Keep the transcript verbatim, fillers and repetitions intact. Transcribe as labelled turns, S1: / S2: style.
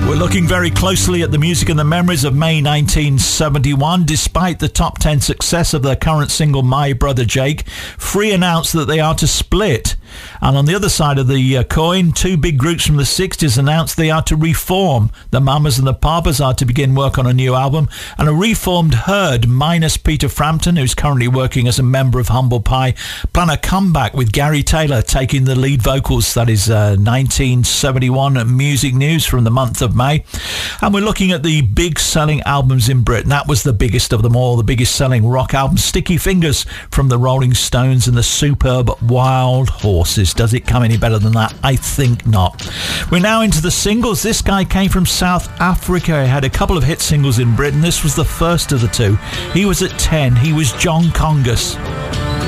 S1: We're looking very closely at the music and the memories of May nineteen seventy-one. Despite the top ten success of their current single, My Brother Jake, Free announced that they are to split. And on the other side of the uh, coin, two big groups from the sixties announced they are to reform. The Mamas and the Papas are to begin work on a new album, and a reformed Herd, minus Peter Frampton, who's currently working as a member of Humble Pie, plan a comeback with Gary Taylor taking the lead vocals. That is uh, nineteen seventy-one music news from the month of May. And we're looking at the big selling albums in Britain. That was the biggest of them all, the biggest selling rock album, Sticky Fingers from the Rolling Stones and the superb Wild Horses. Does it come any better than that? I think not. We're now into the singles. This guy came from South Africa. He had a couple of hit singles in Britain. This was the first of the two. He was at ten. He was John Congus.